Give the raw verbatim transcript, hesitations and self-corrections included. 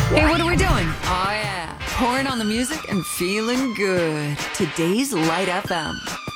Hey, what are we doing? Oh, yeah. Pouring on the music and feeling good. Today's Light F M.